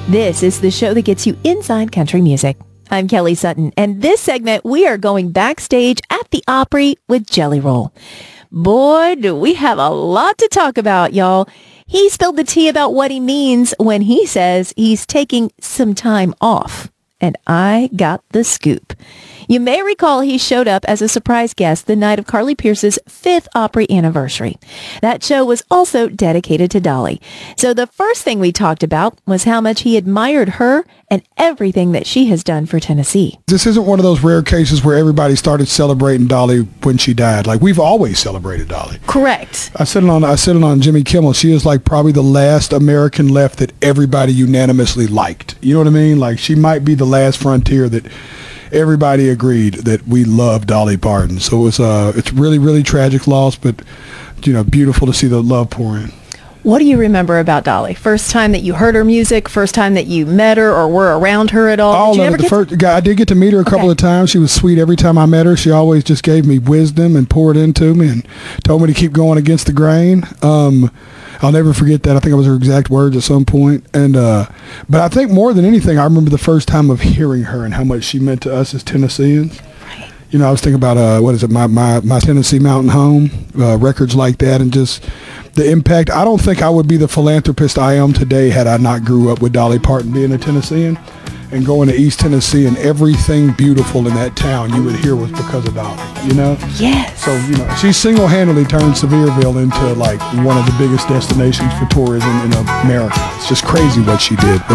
This is the show that gets you inside country music. I'm Kelly Sutton, and this segment, we are going backstage at the Opry with Jelly Roll. Boy, do we have a lot to talk about, y'all. He spilled the tea about what he means when he says he's taking some time off. And I got the scoop. You may recall he showed up as a surprise guest the night of Carly Pearce's 5th Opry anniversary. That show was also dedicated to Dolly. So the first thing we talked about was how much he admired her and everything that she has done for Tennessee. This isn't one of those rare cases where everybody started celebrating Dolly when she died. Like, we've always celebrated Dolly. Correct. I said it on Jimmy Kimmel. She is like probably the last American left that everybody unanimously liked. You know what I mean? Like, she might be the last frontier that everybody agreed that we love Dolly Parton. So it's really, really tragic loss, but, you know, beautiful to see the love pour in. What do you remember about Dolly? First time that you heard her music, first time that you met her or were around her at all? All of it. I did get to meet her a couple of times. She was sweet every time I met her. She always just gave me wisdom and poured into me and told me to keep going against the grain. I'll never forget that. I think it was her exact words at some point. And but I think more than anything, I remember the first time of hearing her and how much she meant to us as Tennesseans. Right. You know, I was thinking about my Tennessee Mountain Home, records like that, and just the impact. I don't think I would be the philanthropist I am today had I not grew up with Dolly Parton being a Tennessean and going to East Tennessee, and everything beautiful in that town you would hear was because of Dolly, you know? Yes. So, you know, she single-handedly turned Sevierville into like one of the biggest destinations for tourism in America. It's just crazy what she did.